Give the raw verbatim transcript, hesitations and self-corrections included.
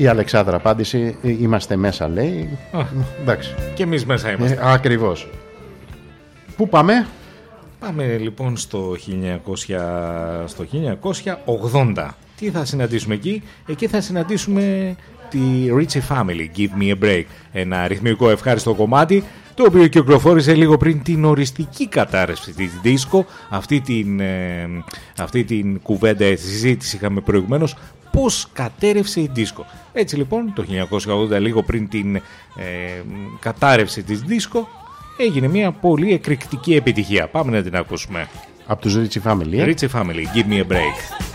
Η Αλεξάνδρα απάντηση, είμαστε μέσα λέει. Α, εντάξει. Και εμείς μέσα είμαστε. Ε, ακριβώς. Πού πάμε? Πάμε λοιπόν στο χίλια εννιακόσια, στο χίλια εννιακόσια ογδόντα. Τι θα συναντήσουμε εκεί? Εκεί θα συναντήσουμε τη Ritchie Family, Give Me a Break. Ένα ρυθμικό ευχάριστο κομμάτι, το οποίο κυκλοφόρησε λίγο πριν την οριστική κατάρρευση της δίσκο. Αυτή την, ε, αυτή την κουβέντα, τη συζήτηση είχαμε προηγουμένως, πώς κατέρευσε η δίσκο. Έτσι λοιπόν το χίλια εννιακόσια ογδόντα, λίγο πριν την ε, κατάρρευση της δίσκο, έγινε μια πολύ εκρηκτική επιτυχία. Πάμε να την ακούσουμε. Από τους Ritchie Family. Ε? Ritchie Family, Give Me a Break.